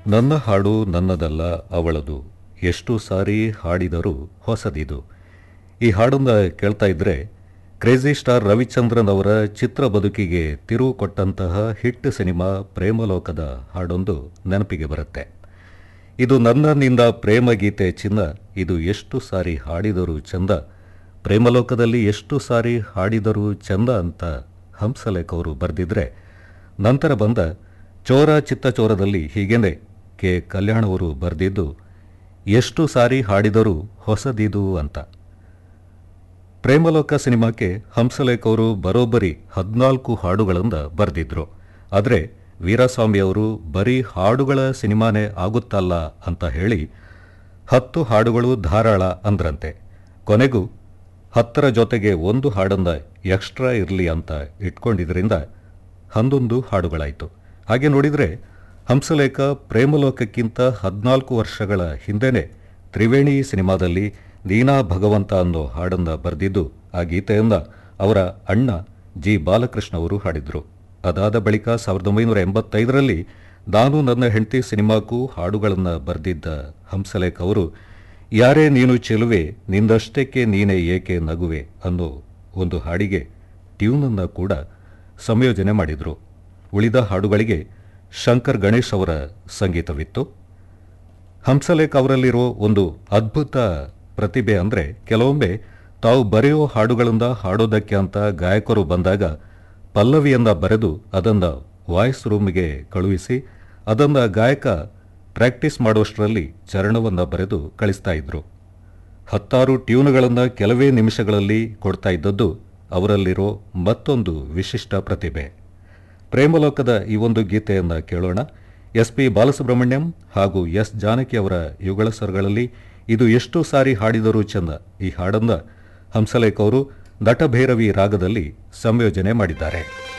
ನನ್ನ ಹಾಡು ನನ್ನದಲ್ಲ ಅವಳದು, ಎಷ್ಟು ಸಾರಿ ಹಾಡಿದರೂ ಹೊಸದಿದು. ಈ ಹಾಡನ್ನು ಕೇಳ್ತಾ ಇದ್ರೆ ಕ್ರೇಜಿ ಸ್ಟಾರ್ ರವಿಚಂದ್ರನ್ ಅವರ ಚಿತ್ರ ಬದುಕಿಗೆ ತಿರುವು ಕೊಟ್ಟಂತಹ ಹಿಟ್ ಸಿನಿಮಾ ಪ್ರೇಮಲೋಕದ ಹಾಡೊಂದು ನೆನಪಿಗೆ ಬರುತ್ತೆ. ಇದು ನನ್ನಿಂದ ಪ್ರೇಮ ಗೀತೆ ಚಿನ್ನ, ಇದು ಎಷ್ಟು ಸಾರಿ ಹಾಡಿದರೂ ಚಂದ, ಪ್ರೇಮಲೋಕದಲ್ಲಿ ಎಷ್ಟು ಸಾರಿ ಹಾಡಿದರೂ ಚಂದ ಅಂತ ಹಂಸಲೇಖ ಅವರು ಬರೆದಿದ್ರೆ, ನಂತರ ಬಂದ ಚೋರ ಚಿತ್ತಚೋರದಲ್ಲಿ ಹೀಗೇನೆ ಕೆ ಕಲ್ಯಾಣ್ ಅವರು ಬರೆದಿದ್ದು ಎಷ್ಟು ಸಾರಿ ಹಾಡಿದರೂ ಹೊಸದಿದು ಅಂತ. ಪ್ರೇಮಲೋಕ ಸಿನಿಮಾಕ್ಕೆ ಹಂಸಲೇಖ ಅವರು ಬರೋಬ್ಬರಿ 14 ಹಾಡುಗಳನ್ನು ಬರೆದಿದ್ರು. ಆದರೆ ವೀರಸ್ವಾಮಿ ಅವರು ಬರೀ ಹಾಡುಗಳ ಸಿನಿಮಾನೇ ಆಗುತ್ತಲ್ಲ ಅಂತ ಹೇಳಿ 10 ಹಾಡುಗಳು ಧಾರಾಳ ಅಂದ್ರಂತೆ. ಕೊನೆಗೂ 10ರ ಜೊತೆಗೆ ಒಂದು ಹಾಡನ್ನ ಎಕ್ಸ್ಟ್ರಾ ಇರಲಿ ಅಂತ ಇಟ್ಕೊಂಡಿದ್ರಿಂದ 11 ಹಾಡುಗಳಾಯಿತು. ಹಾಗೆ ನೋಡಿದರೆ ಹಂಸಲೇಖ ಪ್ರೇಮಲೋಕಕ್ಕಿಂತ 14 ವರ್ಷಗಳ ಹಿಂದೆನೇ ತ್ರಿವೇಣಿ ಸಿನಿಮಾದಲ್ಲಿ ನೀನಾ ಭಗವಂತ ಅನ್ನೋ ಹಾಡನ್ನು ಬರೆದಿದ್ದು, ಆ ಗೀತೆಯನ್ನು ಅವರ ಅಣ್ಣ ಜಿ ಬಾಲಕೃಷ್ಣ ಅವರು ಹಾಡಿದ್ರು. ಅದಾದ ಬಳಿಕ 1985ರಲ್ಲಿ ನಾನು ನನ್ನ ಹೆಂಡತಿ ಸಿನಿಮಾಕ್ಕೂ ಹಾಡುಗಳನ್ನು ಬರೆದಿದ್ದ ಹಂಸಲೇಖ ಅವರು ಯಾರೇ ನೀನು ಚೆಲುವೆ ನಿಂದಷ್ಟಕ್ಕೆ ನೀನೇ ಏಕೆ ನಗುವೆ ಅನ್ನೋ ಒಂದು ಹಾಡಿಗೆ ಟ್ಯೂನನ್ನು ಕೂಡ ಸಂಯೋಜನೆ ಮಾಡಿದರು. ಉಳಿದ ಹಾಡುಗಳಿಗೆ ಶಂಕರ್ ಗಣೇಶ್ ಅವರ ಸಂಗೀತವಿತ್ತು. ಹಂಸಲೇಖ ಅವರಲ್ಲಿರೋ ಒಂದು ಅದ್ಭುತ ಪ್ರತಿಭೆ ಅಂದರೆ, ಕೆಲವೊಮ್ಮೆ ತಾವು ಬರೆಯೋ ಹಾಡುಗಳಿಂದ ಹಾಡೋದಕ್ಕೆ ಅಂತ ಗಾಯಕರು ಬಂದಾಗ ಪಲ್ಲವಿಯನ್ನು ಬರೆದು ಅದನ್ನು ವಾಯ್ಸ್ ರೂಮ್ಗೆ ಕಳುಹಿಸಿ ಅದನ್ನು ಗಾಯಕ ಪ್ರಾಕ್ಟೀಸ್ ಮಾಡೋಷ್ಟರಲ್ಲಿ ಚರಣವನ್ನು ಬರೆದು ಕಳಿಸ್ತಾ ಇದ್ರು. 16 ಟ್ಯೂನ್ಗಳನ್ನು ಕೆಲವೇ ನಿಮಿಷಗಳಲ್ಲಿ ಕೊಡ್ತಾ ಇದ್ದದ್ದು ಅವರಲ್ಲಿರೋ ಮತ್ತೊಂದು ವಿಶಿಷ್ಟ ಪ್ರತಿಭೆ. ಪ್ರೇಮಲೋಕದ ಈ ಒಂದು ಗೀತೆಯನ್ನು ಕೇಳೋಣ. SP ಬಾಲಸುಬ್ರಹ್ಮಣ್ಯಂ ಹಾಗೂ S ಜಾನಕಿ ಅವರ ಯುಗಳ ಸ್ವರಗಳಲ್ಲಿ ಇದು ಎಷ್ಟು ಸಾರಿ ಹಾಡಿದರೂ ಚೆಂದ, ಈ ಹಾಡನ್ನು ಹಂಸಲೇಖ ಅವರು ನಟಭೈರವಿ ರಾಗದಲ್ಲಿ ಸಂಯೋಜನೆ ಮಾಡಿದ್ದಾರೆ.